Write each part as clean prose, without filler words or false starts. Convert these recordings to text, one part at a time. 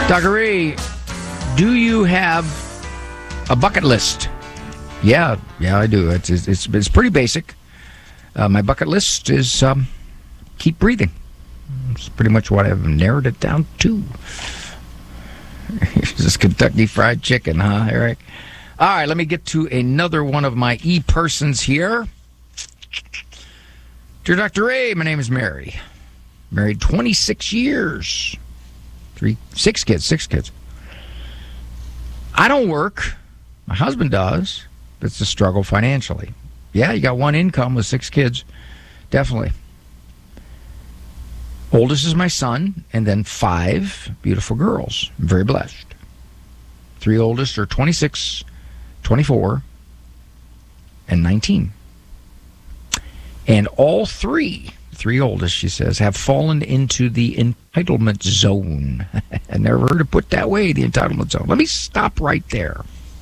Dr. Ray, do you have a bucket list? Yeah, I do. It's pretty basic. My bucket list is keep breathing. It's pretty much what I've narrowed it down to. This Kentucky Fried Chicken, huh, Eric? All right, let me get to another one of my e-persons here. Dear Dr. Ray, my name is Mary. Married 26 years. Six kids. I don't work. My husband does. It's a struggle financially. Yeah, you got one income with 6 kids. Definitely. Oldest is my son, and then 5 beautiful girls. I'm very blessed. 3 oldest are 26, 24, and 19. And all three oldest, she says, have fallen into the entitlement zone. I never heard it put that way, the entitlement zone. Let me stop right there.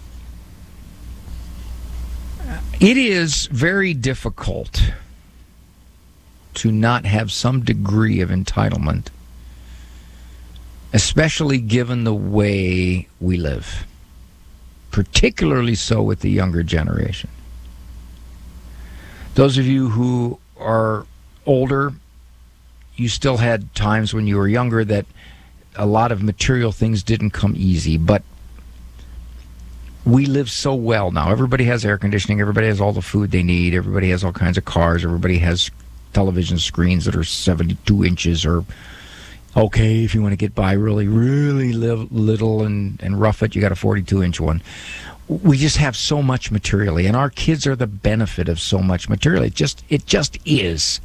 It is very difficult to not have some degree of entitlement, especially given the way we live, particularly so with the younger generation. Those of you who are older, you still had times when you were younger that a lot of material things didn't come easy, but we live so well now. Everybody has air conditioning, everybody has all the food they need, everybody has all kinds of cars, everybody has television screens that are 72 inches or, okay, if you want to get by really, really little and rough it, you got a 42-inch one. We just have so much materially, and our kids are the benefit of so much material. It just is.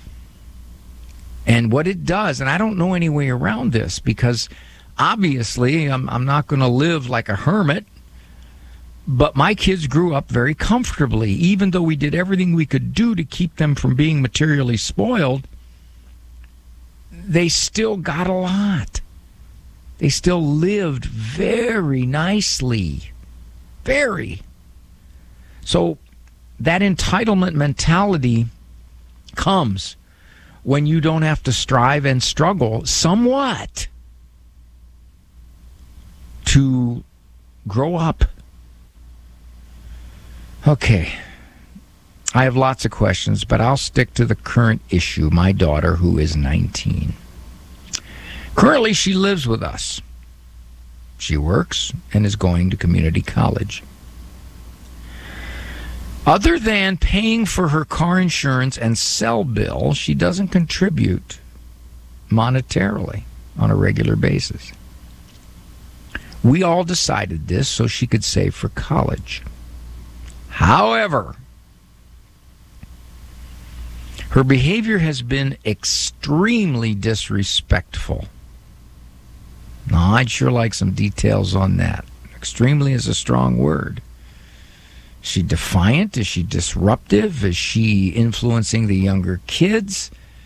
And what it does, and I don't know any way around this, because obviously I'm not going to live like a hermit, but my kids grew up very comfortably. Even though we did everything we could do to keep them from being materially spoiled, they still got a lot. They still lived very nicely. Very. So that entitlement mentality comes when you don't have to strive and struggle somewhat to grow up. Okay. I have lots of questions, but I'll stick to the current issue. My daughter, who is 19. Currently, she lives with us. She works and is going to community college. Other than paying for her car insurance and cell bill, she doesn't contribute monetarily on a regular basis. We all decided this so she could save for college. However, her behavior has been extremely disrespectful. Now, I'd sure like some details on that. Extremely is a strong word. Is she defiant? Is she disruptive? Is she influencing the younger kids?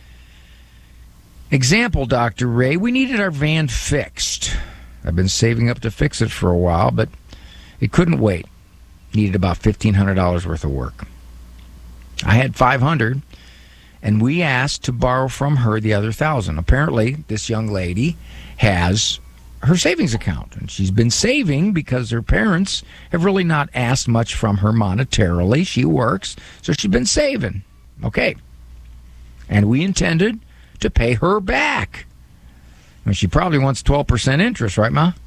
Example, Dr. Ray, we needed our van fixed. I've been saving up to fix it for a while, but it couldn't wait. Needed about $1,500 worth of work. I had $500, and we asked to borrow from her the other $1,000. Apparently, this young lady has her savings account, and she's been saving because her parents have really not asked much from her monetarily. She works, so she's been saving. Okay. And we intended to pay her back. And she probably wants 12% interest, right, Ma?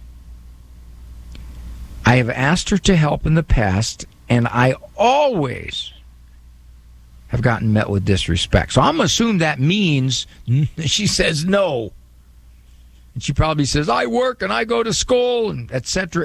I have asked her to help in the past, and I always have gotten met with disrespect. So I'm going to assume that means she says no. And she probably says, I work and I go to school, and et cetera,